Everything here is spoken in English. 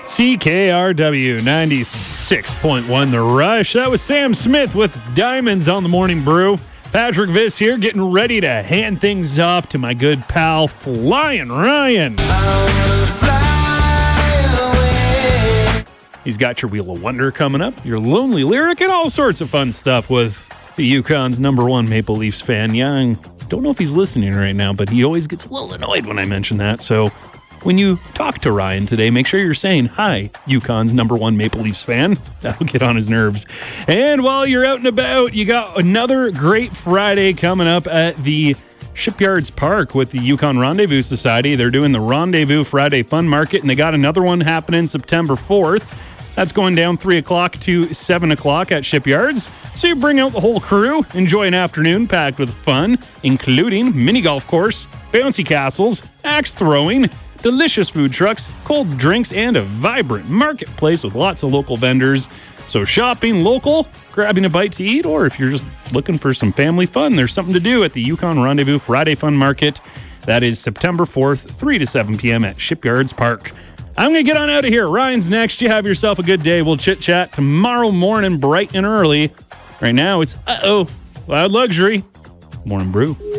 CKRW 96.1 The Rush. That was Sam Smith with Diamonds on the Morning Brew. Patrick Viss here, getting ready to hand things off to my good pal, Flying Ryan. He's got your Wheel of Wonder coming up, your Lonely Lyric, and all sorts of fun stuff with the Yukon's #1 Maple Leafs fan. Yeah, I don't know if he's listening right now, but he always gets a little annoyed when I mention that. So when you talk to Ryan today, make sure you're saying, hi, Yukon's #1 Maple Leafs fan. That'll get on his nerves. And while you're out and about, you got another great Friday coming up at the Shipyards Park with the Yukon Rendezvous Society. They're doing the Rendezvous Friday Fun Market, and they got another one happening September 4th. That's going down 3 o'clock to 7 o'clock at Shipyards. So you bring out the whole crew, enjoy an afternoon packed with fun, including mini golf course, bouncy castles, axe throwing, delicious food trucks, cold drinks, and a vibrant marketplace with lots of local vendors. So shopping local, grabbing a bite to eat, or if you're just looking for some family fun, there's something to do at the Yukon Rendezvous Friday Fun Market. That is September 4th, 3 to 7 p.m. at Shipyards Park. I'm going to get on out of here. Ryan's next. You have yourself a good day. We'll chit-chat tomorrow morning bright and early. Right now, it's Loud Luxury Morning Brew.